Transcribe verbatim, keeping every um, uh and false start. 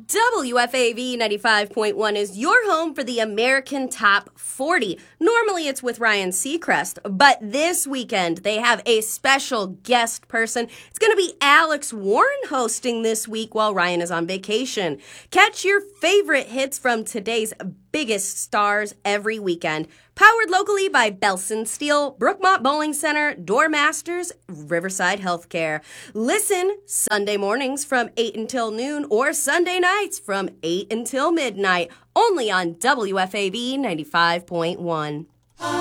W F A V ninety-five point one is your home for the American Top forty. Normally it's with Ryan Seacrest, but this weekend they have a special guest person. It's going to be Alex Warren hosting this week while Ryan is on vacation. Catch your favorite hits from today's biggest stars every weekend. Powered locally by Belson Steel, Brookmont Bowling Center, Doormasters, Riverside Healthcare. Listen Sunday mornings from eight until noon or Sunday nights from eight until midnight, only on W F A V ninety-five point one.